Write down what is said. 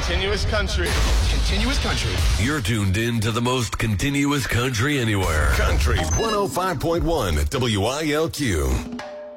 Continuous country. Continuous country. You're tuned in to the most continuous country anywhere. Country 105.1 WILQ.